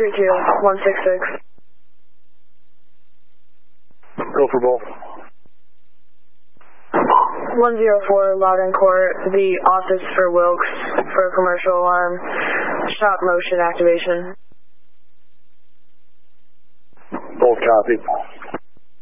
166. Go for both. 104 Loudon Court, the office for Wilkes for a commercial alarm. Shop motion activation. Both copy.